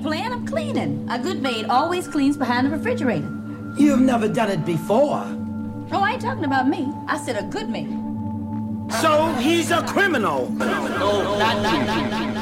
plan of cleaning. A good maid always cleans behind the refrigerator. You've never done it before. Oh, I ain't talking about me. I said a good maid. So he's a criminal. No, not.